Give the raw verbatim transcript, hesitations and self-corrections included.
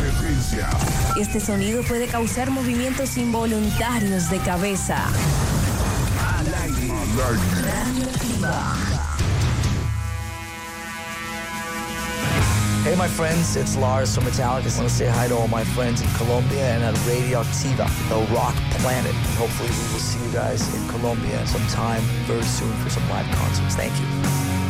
competencia. Este sonido puede causar movimientos involuntarios de cabeza. Al aire. Radioactiva. Hey, my friends, it's Lars from Metallica. I want to say hi to all my friends in Colombia and at Radioactiva, the rock planet. And hopefully we will see you guys in Colombia sometime very soon for some live concerts. Thank you.